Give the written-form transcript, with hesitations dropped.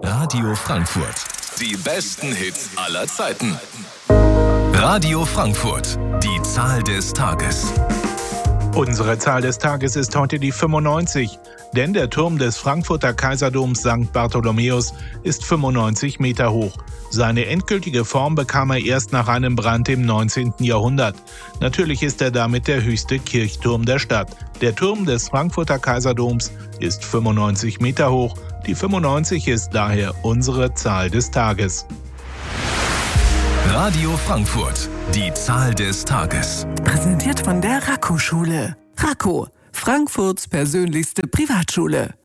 Radio Frankfurt. Die besten Hits aller Zeiten. Radio Frankfurt. Die Zahl des Tages. Unsere Zahl des Tages ist heute die 95, denn der Turm des Frankfurter Kaiserdoms St. Bartholomäus ist 95 Meter hoch. Seine endgültige Form bekam er erst nach einem Brand im 19. Jahrhundert. Natürlich ist er damit der höchste Kirchturm der Stadt. Der Turm des Frankfurter Kaiserdoms ist 95 Meter hoch. Die 95 ist daher unsere Zahl des Tages. Radio Frankfurt. Die Zahl des Tages. Präsentiert von der Raco-Schule. Raco, Frankfurts persönlichste Privatschule.